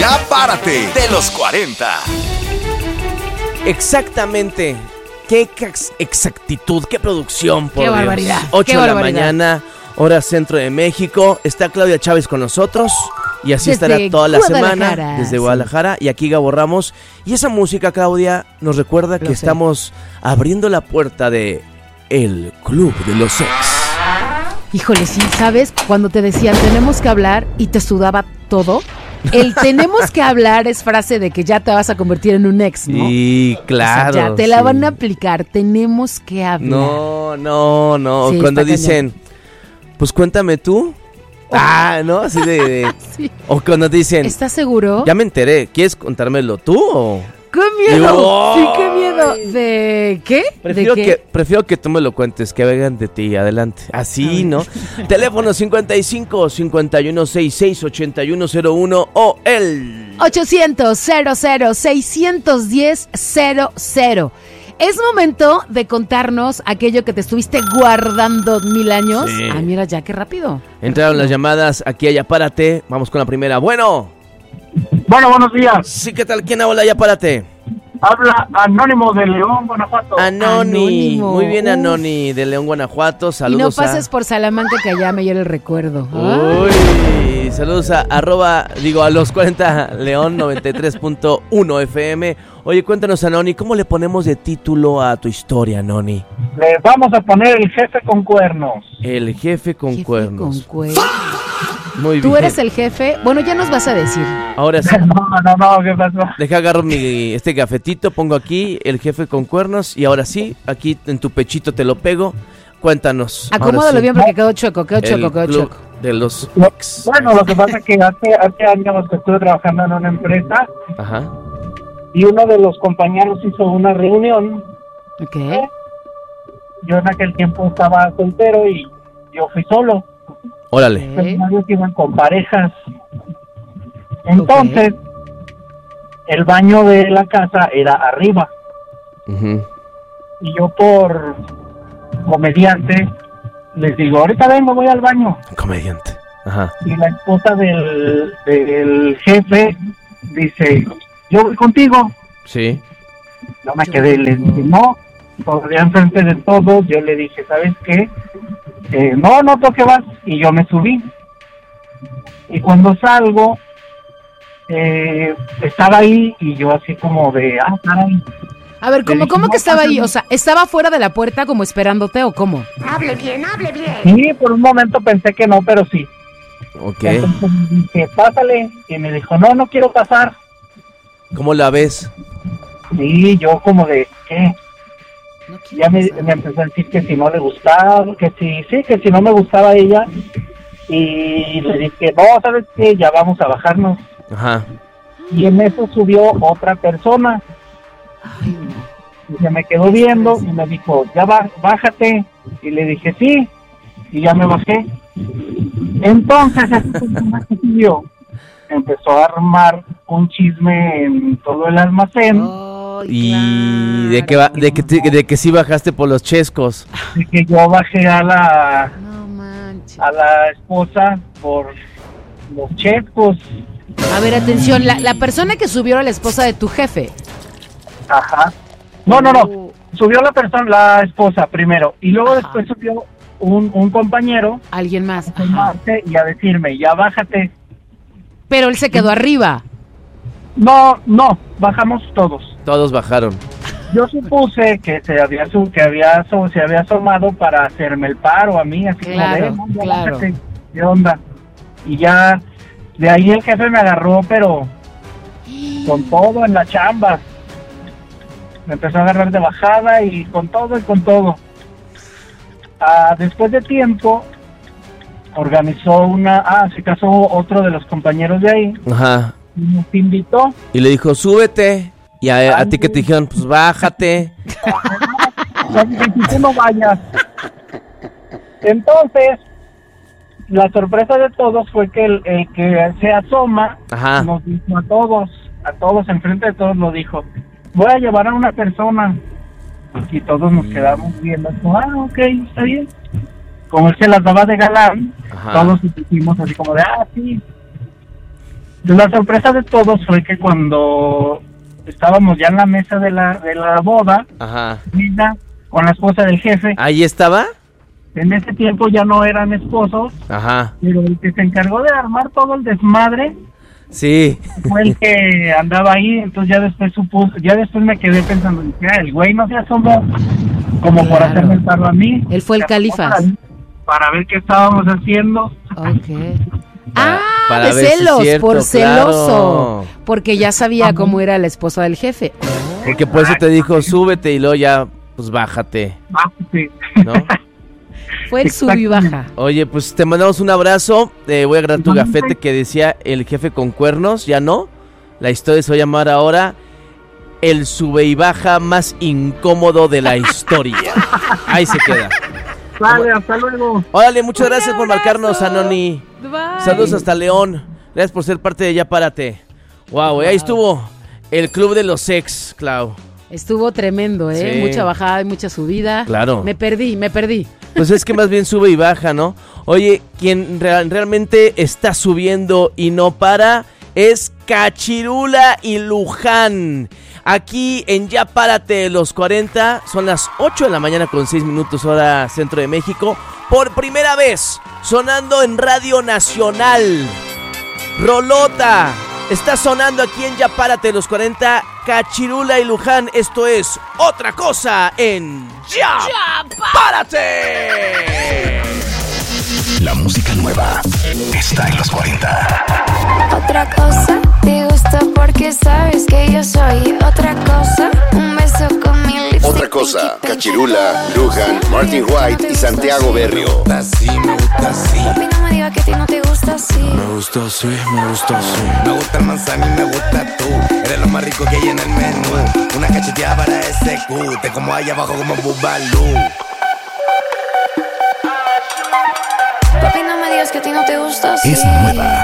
Ya párate de los 40. Exactamente. Qué exactitud, qué producción, por Qué Dios. barbaridad. 8 qué de la barbaridad. mañana, hora centro de México. Está Claudia Chávez con nosotros. Y así Desde estará toda la semana Guadalajara, desde sí. Guadalajara. Y aquí Gabo Ramos. Y esa música, Claudia, nos recuerda que sé. estamos abriendo la puerta de El Club de los Ex. Híjole, sí, ¿sabes? Cuando te decían tenemos que hablar y te sudaba todo. El tenemos que hablar es frase de que ya te vas a convertir en un ex, ¿no? Sí, claro. O sea, ya te la sí. van a aplicar. Tenemos que hablar. No. Sí, Cuando está dicen, pues cuéntame tú. ¿No? Así de... Sí. O cuando dicen, ¿Estás seguro? ya me enteré, ¿quieres contármelo tú o...? ¡Qué miedo! ¡Ay! Sí, qué miedo. ¿De qué? Prefiero ¿De qué? que tú me lo cuentes, que vengan de ti, adelante. Así, ¿no? Teléfono 55 5166 8101 o el 800-00-610-00. Es momento de contarnos aquello que te estuviste guardando 1000 años. Sí. Ah, mira, ya, qué rápido. Entraron las llamadas, aquí allá párate. Vamos con la primera. Bueno, Buenos días. sí, ¿qué tal? ¿Quién habla? Ya párate. Habla Anónimo de León, Guanajuato. Anoni. Anónimo. Muy bien, Uf. Anoni, de León, Guanajuato. Y Saludos no pases por Salamanca, que allá me hiere el recuerdo. Uy, saludos a los 40 León 93.1 FM. Oye, cuéntanos, Anoni, ¿cómo le ponemos de título a tu historia, Anoni? Le vamos a poner El Jefe con Cuernos. El jefe con Jefe cuernos. con cuernos. Muy bien. Tú eres el jefe. Bueno, ya nos vas a decir. Ahora sí, No, ¿qué pasó? deja agarro este cafetito, pongo aquí el jefe con cuernos y ahora sí, aquí en tu pechito te lo pego. Cuéntanos. ahora Acomódalo sí, bien porque quedó chueco, quedó el chueco, quedó club chueco. de los ex. Bueno, lo que pasa es que hace años que estuve trabajando en una empresa Ajá. y uno de los compañeros hizo una reunión. Ok. Yo en aquel tiempo estaba soltero y yo fui solo. Órale. Pero varios iban con parejas. Entonces, el baño de la casa era arriba. Ujú. Y yo por comediante les digo, ahorita vengo, voy al baño. Comediante. Ajá. Y la esposa del jefe dice, yo voy contigo. Sí. No me quedé, le dije, no, todavía enfrente de todos. Yo le dije, ¿sabes qué? No toque vas. Y yo me subí. Y cuando salgo, estaba ahí y yo así como de, caray. A ver, Le dije, ¿cómo que no, estaba ahí? pásale. O sea, ¿estaba fuera de la puerta como esperándote o cómo? Sí, por un momento pensé que no, pero sí. Ok. Entonces dije, pásale. Y me dijo, no quiero pasar. ¿Cómo la ves? Sí, yo como de, ¿qué? Ya me empezó a decir que si no le gustaba, que si no me gustaba ella. Y le dije, no, ¿sabes qué? Ya vamos a bajarnos. Ajá. Y en eso subió otra persona. Y se me quedó viendo y me dijo, ya bájate. Y le dije, sí. Y ya me bajé. Entonces, esa persona que subió empezó a armar un chisme en todo el almacén. Y de que sí bajaste por los chescos. De que yo bajé a la No manches. esposa por los chescos. A ver, atención, la persona que subió a la esposa de tu jefe. Ajá. No. Subió la esposa primero. Y luego Ajá. después subió un compañero Alguien más. a Ajá. tomarse y a decirme, ya bájate. Pero él se quedó arriba. No, bajamos todos. Todos bajaron. Yo supuse que se había asomado para hacerme el paro a mí, así Claro, como de, ya claro. bájate, ¿qué onda? Y ya, de ahí el jefe me agarró, pero con todo en la chamba. Me empezó a agarrar de bajada y con todo. Después de tiempo, organizó se casó otro de los compañeros de ahí, Ajá. y nos invitó. Y le dijo, súbete. Y a ti que te dijeron, pues bájate. Ya dije, si tú no vayas. Entonces, la sorpresa de todos fue que el que se asoma Ajá. nos dijo a todos, enfrente de todos lo dijo, voy a llevar a una persona. Y todos nos quedamos viendo, ok, está bien. Como él se las daba de galán, Ajá. todos hicimos así como de, sí. La sorpresa de todos fue que cuando estábamos ya en la mesa de la boda, Ajá. mira, con la esposa del jefe, ¿Ahí estaba? en ese tiempo ya no eran esposos, Ajá. pero el que se encargó de armar todo el desmadre Sí. fue el que andaba ahí. Entonces ya después me quedé pensando, dije, el güey no se asomó como por Claro. hacerme el paro a mí. Él fue el Se asomó Califas. para ver qué estábamos haciendo. Ok. Para De ver si es celos, cierto, por celoso. claro. Porque ya sabía cómo era la esposa del jefe. Porque por eso te dijo, súbete y luego ya, pues bájate, Sí. ¿no? Fue el sub y baja. Oye, pues te mandamos un abrazo. Voy a agarrar tu gafete que decía el jefe con cuernos, ya no. La historia se va a llamar ahora el sube y baja más incómodo de la historia. Ahí se queda. Vale, hasta luego. Órale, muchas gracias por marcarnos, Anoni. Bye. Saludos hasta León. Gracias por ser parte de Ya Párate. Wow, ahí estuvo el club de los ex, Clau. Estuvo tremendo, ¿eh? Sí. Mucha bajada y mucha subida. Claro. Me perdí. Pues es que más bien sube y baja, ¿no? Oye, quien realmente está subiendo y no para es Cachirula y Luján. Aquí en Ya Párate los 40, son las 8 de la mañana con 6 minutos hora centro de México. Por primera vez, sonando en Radio Nacional. Rolota, está sonando aquí en Ya Párate los 40, Cachirula y Luján. Esto es Otra Cosa en Ya Párate. La música nueva está en los 40. Otra cosa, te gusta porque sabes que yo soy otra cosa. Un beso con mi lipstick. Otra cosa, Cachirula, Luján, Martin White y Santiago Berrio. Papi, no me digas que a ti no te gusta así. Me gusta así. Me gusta el manzano y me gusta tú. Eres lo más rico que hay en el menú. Una cacheteada para ese cu. Te como allá abajo como Bubalú. Papi, no me digas que a ti no te gusta así. Es nueva.